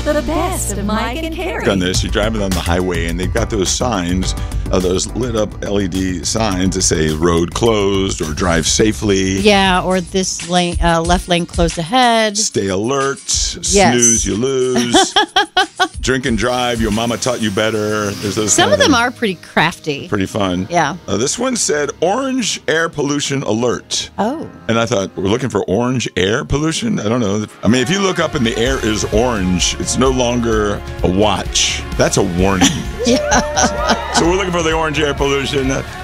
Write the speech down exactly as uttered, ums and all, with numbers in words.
The best of Mike and Carrie. On this, you're driving on the highway, and they've got those signs, uh, those lit up L E D signs that say "road closed" or "drive safely." Yeah, or this lane, uh, left lane closed ahead. Stay alert. Yes. Snooze, you lose. Drink and drive. Your mama taught you better. There's those. Some kind of them things. are pretty crafty. Pretty fun. Yeah. Uh, this one said orange air pollution alert. Oh. And I thought, we're looking for orange air pollution? I don't know. I mean, if you look up and the air is orange, it's no longer a watch. That's a warning. Yeah. So we're looking for the orange air pollution.